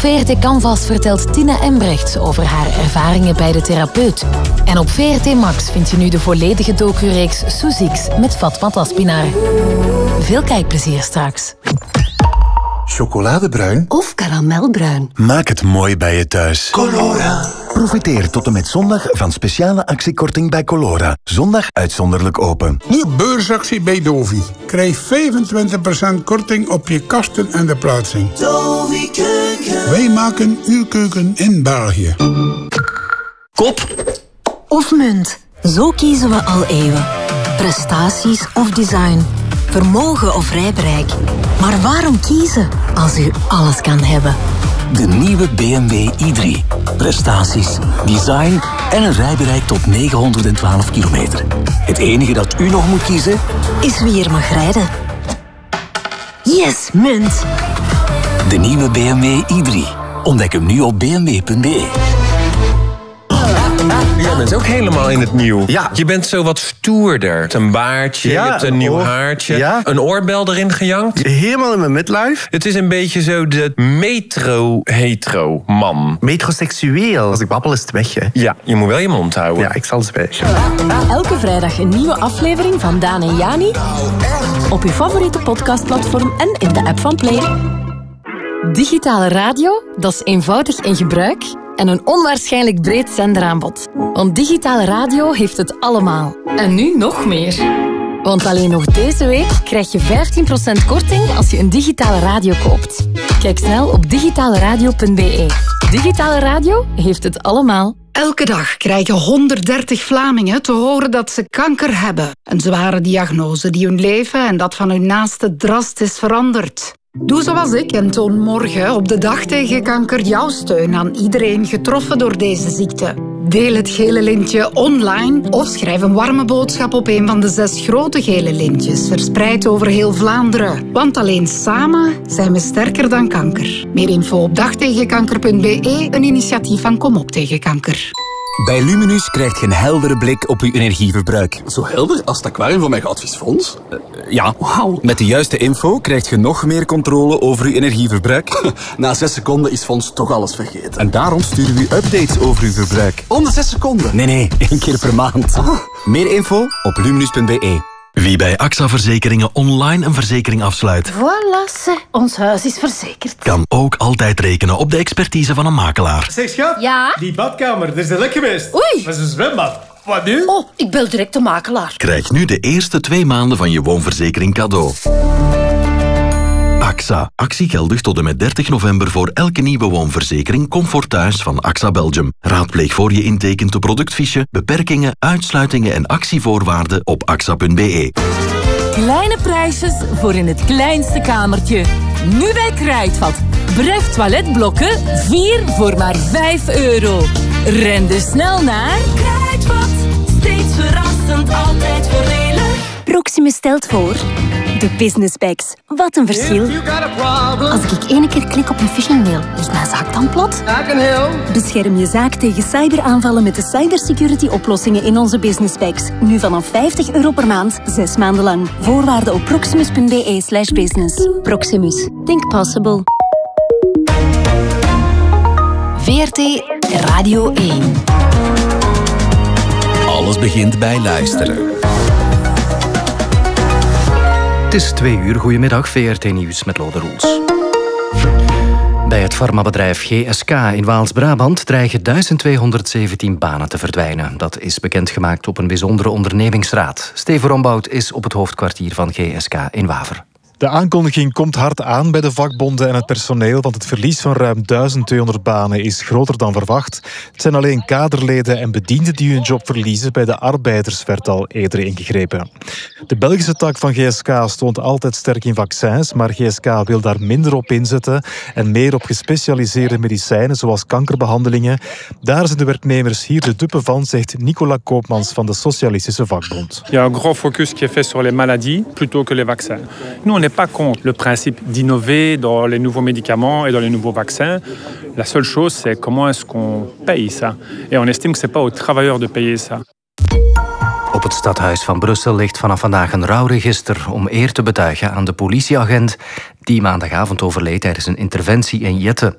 VRT Canvas vertelt Tina Embrecht over haar ervaringen bij de therapeut. En op VRT Max vind je nu de volledige docureeks Soezix met Fatma Taspinar. Veel kijkplezier straks. Chocoladebruin of karamelbruin. Maak het mooi bij je thuis. Colora. Profiteer tot en met zondag van speciale actiekorting bij Colora. Zondag uitzonderlijk open. Nu beursactie bij Dovi. Krijg 25% korting op je kasten en de plaatsing. Dovi Keuken. Wij maken uw keuken in België. Kop of munt. Zo kiezen we al eeuwen. Prestaties of design. Vermogen of rijbereik. Maar waarom kiezen als u alles kan hebben? De nieuwe BMW i3. Prestaties, design en een rijbereik tot 912 kilometer. Het enige dat u nog moet kiezen is wie er mag rijden. Yes, munt. De nieuwe BMW i3. Ontdek hem nu op bmw.be. Jij bent ook helemaal in het nieuw. Ja. Je bent zo wat stoerder. Een baardje, je hebt een nieuw haartje. Ja. Een oorbel erin gejankt. Helemaal in mijn midlife. Het is een beetje zo de metro-hetero-man. Metroseksueel. Als ik babbel is het weg, hè. Ja, je moet wel je mond houden. Ja, ik zal zwijgen. Elke vrijdag een nieuwe aflevering van Daan en Jani. Op je favoriete podcastplatform en in de app van Play. Digitale radio, dat is eenvoudig in gebruik en een onwaarschijnlijk breed zenderaanbod. Want digitale radio heeft het allemaal. En nu nog meer. Want alleen nog deze week krijg je 15% korting als je een digitale radio koopt. Kijk snel op digitaleradio.be. Digitale radio heeft het allemaal. Elke dag krijgen 130 Vlamingen te horen dat ze kanker hebben. Een zware diagnose die hun leven en dat van hun naasten drastisch verandert. Doe zoals ik en toon morgen op de dag tegen kanker jouw steun aan iedereen getroffen door deze ziekte. Deel het gele lintje online of schrijf een warme boodschap op een van de 6 grote gele lintjes, verspreid over heel Vlaanderen. Want alleen samen zijn we sterker dan kanker. Meer info op dagtegenkanker.be, een initiatief van Kom op tegen kanker. Bij Luminus krijgt je een heldere blik op uw energieverbruik. Zo helder als het aquarium van mijn goudvisfonds? Ja, wauw. Met de juiste info krijg je nog meer controle over uw energieverbruik. Na 6 seconden is Fons toch alles vergeten. En daarom sturen we u updates over uw verbruik. Onder 6 seconden? Nee, 1 keer per maand. Meer info op luminus.be. Wie bij AXA Verzekeringen online een verzekering afsluit. Voilà, ons huis is verzekerd. Kan ook altijd rekenen op de expertise van een makelaar. Zeg schat, ja? Die badkamer, er is een lek geweest. Oei. Dat is een zwembad. Wat nu? Oh, ik bel direct de makelaar. Krijg nu de eerste 2 maanden van je woonverzekering cadeau. AXA. Actie geldig tot en met 30 november voor elke nieuwe woonverzekering Comfort Thuis van AXA Belgium. Raadpleeg voor je intekent de productfiche, beperkingen, uitsluitingen en actievoorwaarden op axa.be. Kleine prijsjes voor in het kleinste kamertje. Nu bij Kruidvat. Bref toiletblokken 4 voor maar €5. Ren dus snel naar Kruidvat. Steeds verrassend, altijd voordelig. Proximus stelt voor de business bags. Wat een verschil. Als ik 1 keer klik op een phishing mail, ligt mijn zaak dan plat? Bescherm je zaak tegen cyberaanvallen met de cybersecurity oplossingen in onze business bags. Nu vanaf €50 per maand, 6 maanden lang. Voorwaarden op proximus.be/business. Proximus. Think possible. VRT Radio 1. Alles begint bij luisteren. Het is 2 uur. Goedemiddag, VRT Nieuws met Lode Roels. Bij het farmabedrijf GSK in Waals-Brabant dreigen 1217 banen te verdwijnen. Dat is bekendgemaakt op een bijzondere ondernemingsraad. Steven Rombout is op het hoofdkwartier van GSK in Waver. De aankondiging komt hard aan bij de vakbonden en het personeel, want het verlies van ruim 1200 banen is groter dan verwacht. Het zijn alleen kaderleden en bedienden die hun job verliezen. Bij de arbeiders werd al eerder ingegrepen. De Belgische tak van GSK stond altijd sterk in vaccins, maar GSK wil daar minder op inzetten en meer op gespecialiseerde medicijnen, zoals kankerbehandelingen. Daar zijn de werknemers hier de dupe van, zegt Nicolas Koopmans van de Socialistische Vakbond. Il y a un gros focus qui est fait sur les maladies plutôt que les vaccins. Nous, on n'est pas contre le principe d'innover dans les nouveaux médicaments et dans les nouveaux vaccins. La seule chose, c'est comment est-ce qu'on paye ça. Et on estime que c'est pas aux travailleurs de payer ça. Op het stadhuis van Brussel ligt vanaf vandaag een rouwregister om eer te betuigen aan de politieagent die maandagavond overleed tijdens een interventie in Jette.